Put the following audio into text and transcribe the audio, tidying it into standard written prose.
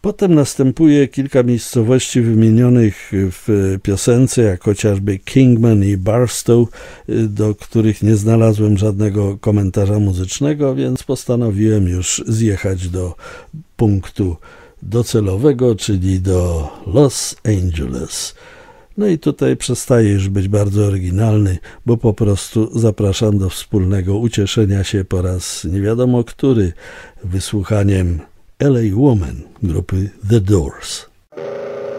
Potem następuje kilka miejscowości wymienionych w piosence, jak chociażby Kingman i Barstow, do których nie znalazłem żadnego komentarza muzycznego, więc postanowiłem już zjechać do punktu docelowego, czyli do Los Angeles. No i tutaj przestaję już być bardzo oryginalny, bo po prostu zapraszam do wspólnego ucieszenia się po raz nie wiadomo który wysłuchaniem LA Woman grupy The Doors.